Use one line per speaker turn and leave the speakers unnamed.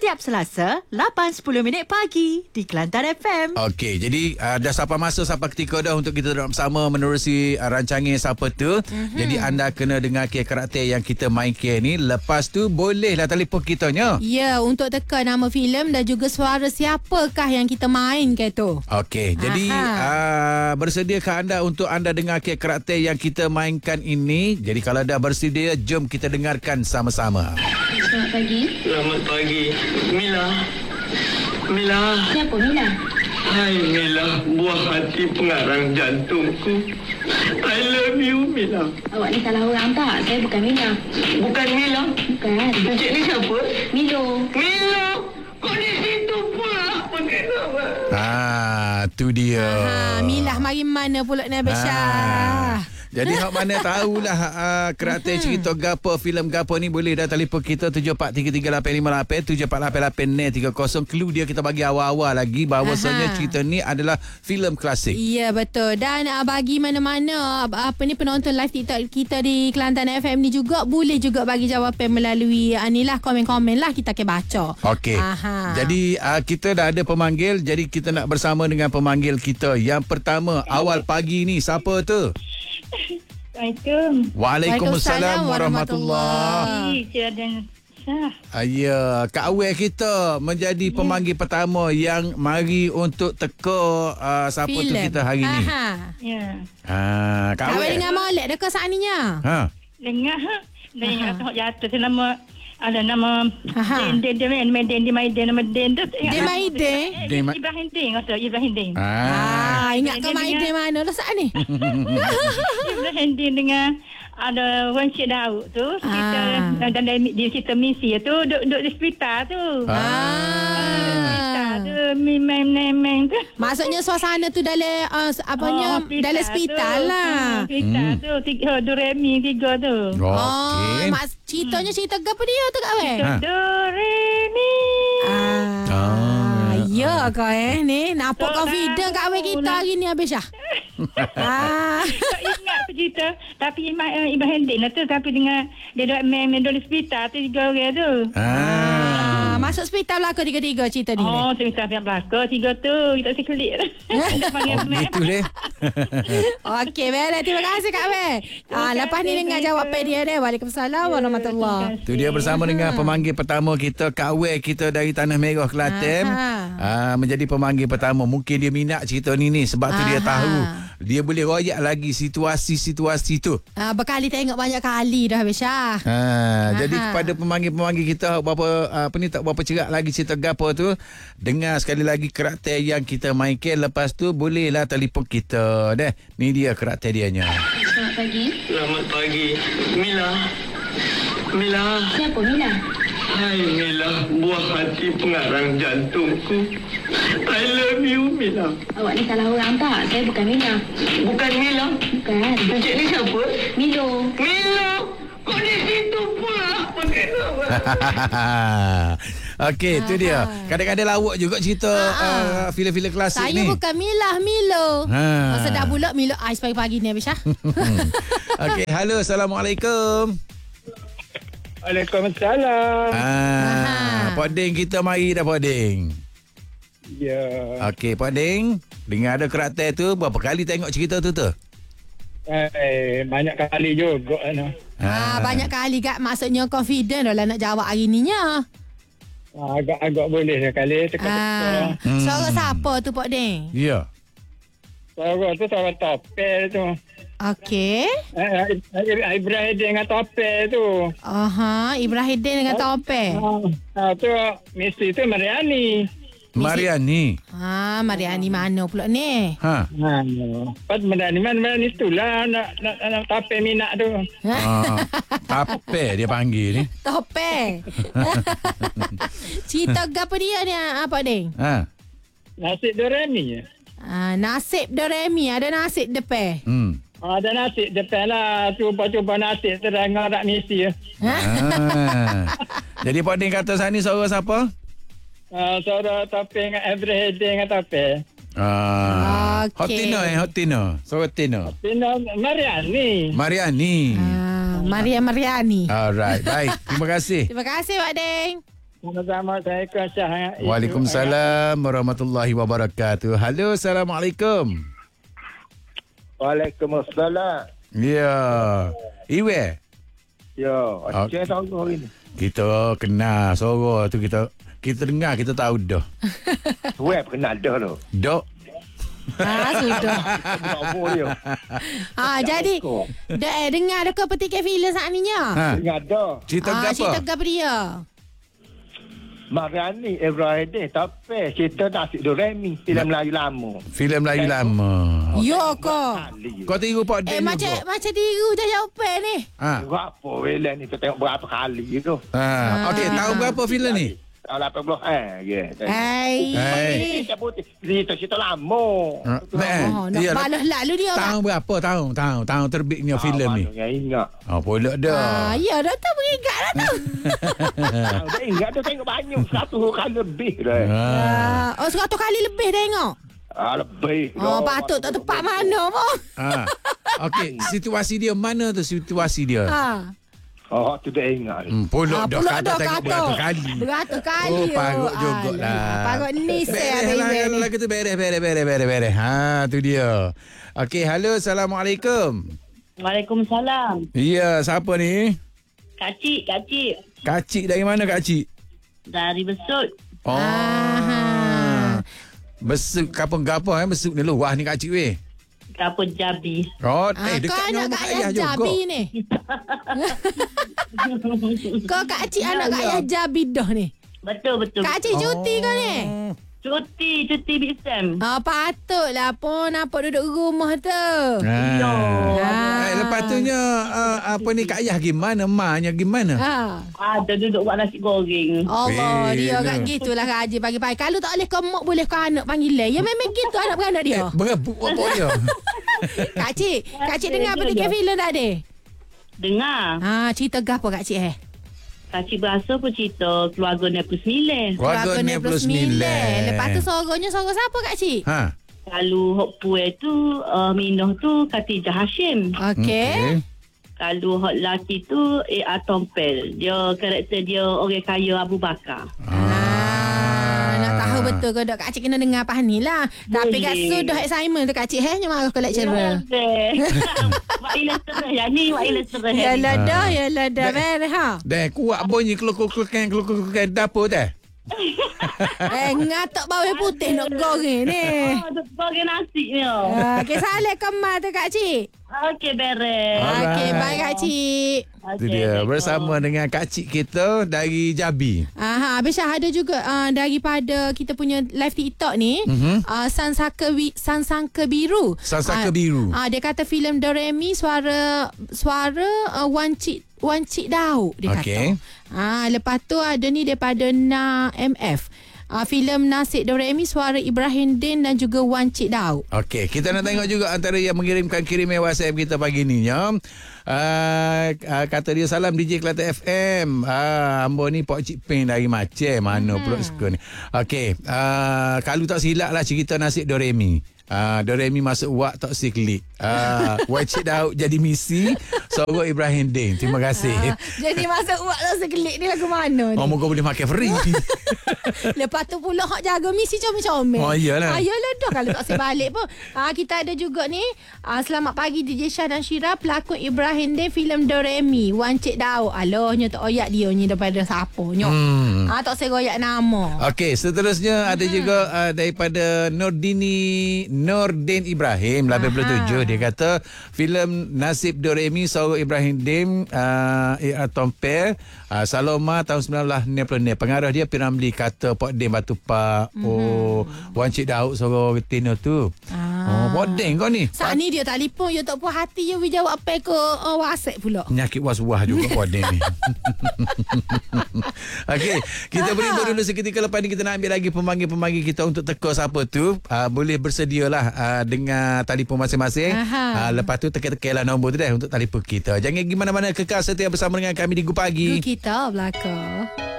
setiap Selasa 8.10 pagi di Kelantan FM.
Okey, jadi dah sampai masa sampai ketika dah untuk kita duduk bersama menerusi rancangan Siapa Tu. Jadi anda kena dengar karakter yang kita mainkan ni. Lepas tu bolehlah telefon kitanya.
Ya, untuk teka nama filem dan juga suara siapakah yang kita mainkan tu.
Okey, jadi bersediakah anda untuk anda dengar karakter yang kita mainkan ini? Jadi kalau dah bersedia, jom kita dengarkan sama-sama.
Selamat pagi.
Selamat pagi. Mila. Mila.
Siapa Mila?
Hai Mila, buah hati pengarang jantungku. I love you Mila.
Awak ni salah orang tak? Saya bukan Mila.
Bukan Mila.
Bukan.
Encik ni siapa?
Milo.
Mila. Kau di situ pula. Kenapa?
Tu dia.
Milah mari mana pula ni Abisha?
Jadi hak mana tahulah karakter cerita gapo, filem gapo ni, boleh dah telefon kita 743388 748830. Clue dia kita bagi awal-awal lagi bahawasanya cerita ni adalah filem klasik.
Ya, betul. Dan bagi mana-mana penonton live TikTok kita di Kelantan FM ni juga boleh juga bagi jawapan melalui inilah komen-komen lah, kita akan baca.
Okey. Jadi kita dah ada pemanggil, jadi kita nak bersama dengan pemanggil kita. Yang pertama awal pagi ni siapa tu?
Assalamualaikum.
Waalaikumsalam warahmatullahi. Ya, Kak Awel kita menjadi pemanggil pertama yang mari untuk teka siapa tu kita hari ni.
Ya.
Kak
Awel
Awel
dengan molek dekat saatnya.
Dengar tengok jatuh tu nama ada nama Den nama Den tu.
Dia Maiden.
Ibrahim Den atau Ibrahim Den.
Ingat ke Maiden mana lah saat ni?
Ibrahim Den dengan ada Wan Syed Daud tu, kita dan di cerita misi tu duduk di hospital tu. Hospital tu memang tu. Maksudnya
suasana tu dalam dalam hospital lah.
Hospital tu Doremi 3 tu.
Okey.
Ceritanya cerita apa dia tu Kak Wei?
Doremi.
Ya kau ni nampak confident Kak Wei kita hari ni Abisha.
Tak ingat cerita, tapi Ibrahim Din tu, tapi dengan dia duduk main di hospital tu 3 orang tu.
Masuk hospital lah ketiga-tiga cerita ni.
Cerita yang belakang 3 tu kita sekelik.
Gitu deh.
Okey, baiklah, terima kasih Kak Wei. Lepas ni dengar jawapan dia deh. Waalaikumsalam warahmatullahi.
Tu dia bersama dengan pemanggil pertama kita, Kak Wei kita dari Tanah Merah Kelantan. Menjadi pemanggil pertama. Mungkin dia minat cerita ni sebab tu dia tahu. Dia boleh royak lagi situasi-situasi tu.
Berkali tengok banyak kali dah Abisha.
Jadi kepada pemanggil-pemanggil kita tak berapa cerak lagi cerita gapo tu, dengar sekali lagi karakter yang kita mainkan. Lepas tu bolehlah telefon kita deh. Ni dia karakter dianya.
Selamat pagi.
Selamat pagi. Mila. Mila.
Siapa Mila?
Hai Mila, buah hati pengarang jantungku. I love you Mila.
Awak ni salah orang tak? Saya bukan Mila.
Bukan Mila.
Bukan.
Encik ni siapa?
Milo.
Mila. Kau di situ pula. Kenapa?
Okey, tu dia. Kadang-kadang lawak juga cerita filem-filem klasik
Saya
ni.
Saya bukan Milah, Milo. Sedap pula Milo ais pagi-pagi ni Abisha.
Okey, halo, Assalamualaikum.
Waalaikumsalam.
Pak Ding kita mari dah Pak Ding.
Ya.
Okey, Pak Ding, dengar ada karakter tu, berapa kali tengok cerita tu tu?
Banyak kali juga
Banyak kali Kak, maksudnya confident dah lah nak jawab hari ni nya.
Agak boleh sekali.
Suara siapa tu Pak Ding?
Ya.
Suara topel tu.
Okey.
Ibrahim dengan topel tu.
Ibrahim dengan topeng.
Tu mesti tu Mariani.
Mariani.
Mariani mana pula ni?
Pas Mariani itulah nak topel minat tu.
Tape dia panggil ni.
Topeng. Cerita apa dia ni Pak Ding?
Nasib Doremi.
Nasib Doremi, ada nasib depan.
Ada nasib depan lah. Cuba nasib terang orang misi.
Jadi Pak Ding kata sana ni suara siapa?
Suara topeng Ibrahim dengan topeng.
Hotino. Suara Tino.
Mariani.
Mariani.
Alright, baik. Terima kasih.
Terima kasih Pak Ding.
Sama-sama, saya ke Syah.
Waalaikumsalam warahmatullahi wabarakatuh. Halo, Assalamualaikum.
Waalaikumsalam.
Ya. Iwe.
Ya, Aceh tahu hari ni.
Kita kenal suara tu, kita dengar, kita tahu dah.
Web kenal dah tu.
Dok.
Sudah.
Berapa dia?
Jadi dengar dah ke petikan filem saat ni nya?
Dengar dah.
Cerita apa?
Cerita apa dia?
Mariani Ibrahim tapi cerita nasi Doremi filem Melayu lama.
Filem Melayu lama.
Yo ko.
Kau tiru Pak Dan
Macam tiru je jawapan ni.
Berapa filem ni? Kita tengok berapa kali tu.
Okey, tahun berapa filem ni?
80 ya.
Hai.
Cerita lama.
Nak balas lalu dia.
Tahun berapa tahun terbitnya filem ni?
Ingat.
Boleh dah.
Ya, dah tu beringat dah tu.
Dah ingat dah tengok banyak 100 kali lebih dah.
100 kali lebih tengok.
Lebih.
Patut tak tepat mana pun.
Okey, situasi dia mana tu situasi dia?
Tu dah ingat.
Pulak dah tengok beratus kali.
Beratus kali.
Parut jugalah.
Parut ni saya
beres. Lagu tu beres. Tu dia. Okey, halo, Assalamualaikum.
Waalaikumsalam.
Ya, siapa ni?
Kacik.
Kacik dari mana Kacik?
Dari Besut.
Besuk kapung-kapung besuk ni luah ni Kacik weh.
Kapun Jabi.
Dekat
anak
rumah
kat
ayah juga.
Jabi ni. Kau Kak Cik anak kat ayah Jabi dah ni.
Betul.
Kak Cik cuti kau ni?
Cuti Big Sam.
Patutlah pun nampak duduk rumah tu.
Lepas tu nya apa ni Kak Ayah gimana? Mahnya gimana?
Ada duduk buat nasi goreng.
Allah, dia kan gitulah Kak Haji pagi-pagi. Kalau tak boleh kau mak, boleh kau anak panggil dia. Ya memang gitu anak beranak dia.
Berebut apa dia?
Kak Cik dengar petikan filem tadi?
Dengar.
Cerita gapo Kak Cik
Kak Cik berasa pun cerita keluarga Nepal 9.
Keluarga Nepal 9.
Lepas tu suara siapa Kak Cik?
Kalau hok puai tu Minoh tu Khatijah Hashim.
Okey.
Kalau hok laki tu Tompel. Dia karakter dia orang kaya Abu Bakar.
Nak tahu betul kau Kak Cik kena dengar apa ni lah. Tapi kat sudah assignment tu Kak Cik hanya marah kau lecturer.
Wak ilustrer yang ni, wak ilustrer.
Yalah dah merah ha.
Dah kuat bunyi keluk-kelukan dapur dah.
Ngatok bawah putih nak goreng ni.
Goreng nasi ni.
Okey, salah kemal tu Kak Cik.
Okey, beres.
Okey, bye Kak Cik.
Itu dia bersama dengan Kak Cik kita dari Jabi.
Habis ada juga daripada kita punya live TikTok ni, Sansaka Biru.
Sansaka Biru.
Dia kata filem Doremi suara Wan Cik Daud dia kata. Lepas tu ada ni daripada Na MF. Filem Nasib Doremi suara Ibrahim Din dan juga Wan Cik Daud. Okey,
kita nak tengok juga antara yang mengirimkan kiriman WhatsApp kita pagi ni ya. Kata dia salam DJ Kelantan FM. Ambo ni Pak Cik Peng dari Macam mana pula suka ni. Okey, kalau tak silap lah cerita Nasib Doremi. Doremi masuk wak tak si klik. Wan Cik Daud jadi misi. Suara Ibrahim Din. Terima kasih.
Jadi masuk wak tak si klik ni lagu mana ni?
Moga boleh makan free.
Lepas tu pula hak jaga misi comel-comel.
Iyalah.
Iyalah dah kalau tak sebalik pun. Kita ada juga ni. Selamat pagi DJ Syah dan Syira. Pelakon Ibrahim Din filem Doremi. Wan Cik Daud. Alonya tak oyak dia ni daripada siapa nyok. Tak saya royak nama.
Okey, seterusnya ada juga daripada Nordin Ibrahim 87. Dia kata filem Nasib Doremi suara Ibrahim Dim Tompel Saloma tahun 1990. Pengarah dia Piramli kata Pak Dim Batu Pak. Wan Cik Daud suara Tino tu. Pak Dim kau ni.
Saat ni dia telefon, dia tak puas hati, dia jawab apa ke WhatsApp pula.
Nyakit was-was juga Pak Dim ni. Okey, kita berimbau dulu seketika. Lepas ni kita nak ambil lagi pemanggil-pemanggil kita untuk teka siapa tu. Boleh bersedialah dengan telefon masing-masing. Lepas tu teka-teka lah nombor tu dah untuk telefon kita. Jangan pergi mana-mana, kekal setia bersama dengan kami di Gu Pagi.
Gu kita belakang.